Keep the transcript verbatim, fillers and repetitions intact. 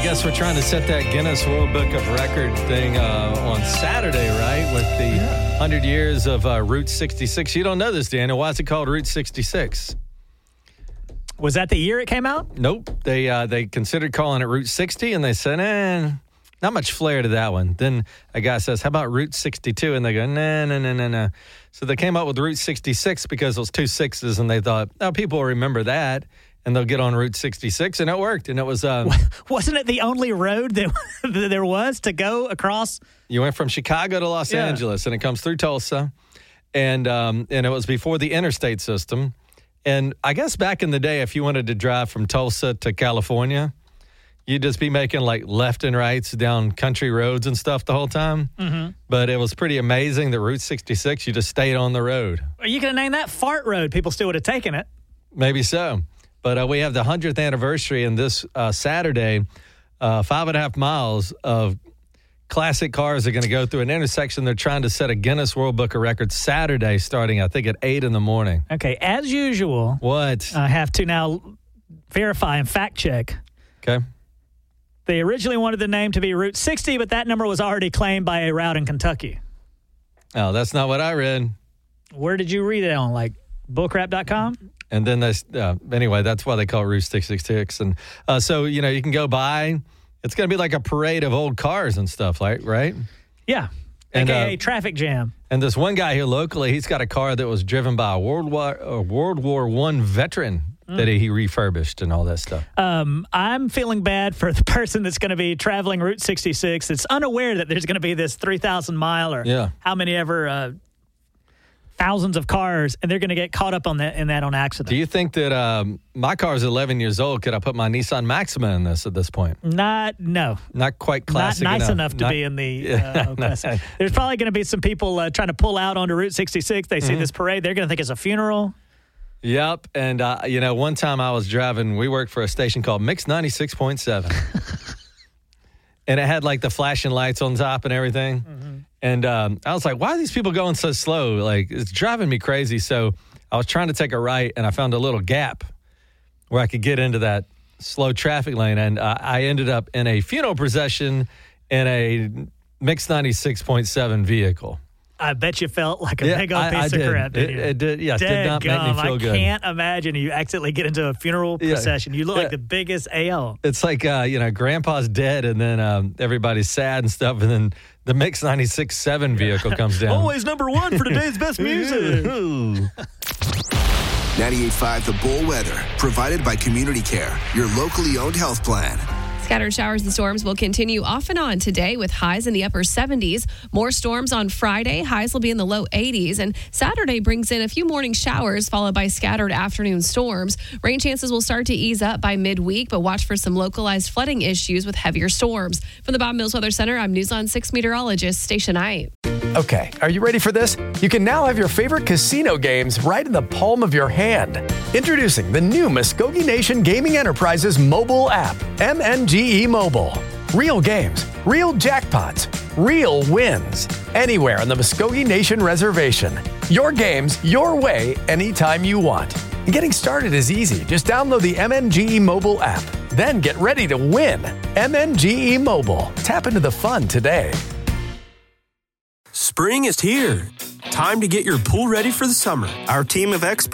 guess we're trying to set that Guinness World Book of Record thing uh, on Saturday, right? With the yeah. one hundred years of uh, Route sixty-six. You don't know this, Daniel. Why is it called Route sixty-six? Was that the year it came out? Nope. They uh, they considered calling it Route sixty, and they said, eh, not much flair to that one. Then a guy says, how about Route sixty-two? And they go, nah, nah, nah, nah, nah. So they came up with Route sixty-six because those two sixes, and they thought, oh, people will remember that. And they'll get on Route sixty-six, and it worked. And it was... Um, Wasn't it the only road that, that there was to go across? You went from Chicago to Los yeah. Angeles, and it comes through Tulsa. And um, and it was before the interstate system. And I guess back in the day, if you wanted to drive from Tulsa to California, you'd just be making, like, left and rights down country roads and stuff the whole time. Mm-hmm. But it was pretty amazing that Route sixty-six, you just stayed on the road. Are you going to name that Fart Road? People still would have taken it. Maybe so. But uh, we have the one hundredth anniversary, and this uh, Saturday, uh, five and a half miles of classic cars are going to go through an intersection. They're trying to set a Guinness World Book of Records Saturday, starting, I think, at eight in the morning. Okay, as usual. What? I have to now verify and fact check. Okay. They originally wanted the name to be Route sixty, but that number was already claimed by a route in Kentucky. Oh, that's not what I read. Where did you read it on? Like bullcrap dot com? And then they, uh, anyway, that's why they call it Route six six six. And uh, so, you know, you can go by. It's going to be like a parade of old cars and stuff, like, right? Yeah. And, A K A uh, traffic jam. And this one guy here locally, he's got a car that was driven by a World War a World War One veteran mm. that he refurbished and all that stuff. Um, I'm feeling bad for the person that's going to be traveling Route sixty-six. It's unaware that there's going to be this three thousand mile or yeah. how many ever uh, thousands of cars, and they're going to get caught up on that in that on accident. Do you think that um, my car is eleven years old? Could I put my Nissan Maxima in this at this point? Not, no. Not quite classic Not nice enough, enough to Not, be in the yeah, uh, classic. There's probably going to be some people uh, trying to pull out onto Route sixty-six. They see mm-hmm. this parade. They're going to think it's a funeral. Yep. And, uh, you know, one time I was driving, we worked for a station called Mix ninety-six point seven. And it had, like, the flashing lights on top and everything. Mm-hmm. And um, I was like, why are these people going so slow? Like, it's driving me crazy. So I was trying to take a right, and I found a little gap where I could get into that slow traffic lane. And uh, I ended up in a funeral procession in a Mix ninety-six point seven vehicle. I bet you felt like a yeah, big old I, piece I of did. crap, didn't it, you? it did, yes, did not make me feel I good. I can't imagine you accidentally get into a funeral Yeah. procession. You look Yeah. like the biggest A L. It's like, uh, you know, Grandpa's dead, and then um, everybody's sad and stuff, and then the Mix ninety-six point seven vehicle comes down. Always number one for today's best music. ninety-eight point five The Bull Weather, provided by Community Care, your locally owned health plan. Scattered showers and storms will continue off and on today with highs in the upper seventies. More storms on Friday. Highs will be in the low eighties. And Saturday brings in a few morning showers followed by scattered afternoon storms. Rain chances will start to ease up by midweek, but watch for some localized flooding issues with heavier storms. From the Bob Mills Weather Center, I'm News on six meteorologist Stacia Knight. Okay, are you ready for this? You can now have your favorite casino games right in the palm of your hand. Introducing the new Muskogee Nation Gaming Enterprises mobile app, M N G E Mobile. Real games, real jackpots, real wins. Anywhere on the Muskogee Nation Reservation. Your games, your way, anytime you want. And getting started is easy. Just download the M N G E Mobile app. Then get ready to win. M N G E Mobile. Tap into the fun today. Spring is here. Time to get your pool ready for the summer. Our team of experts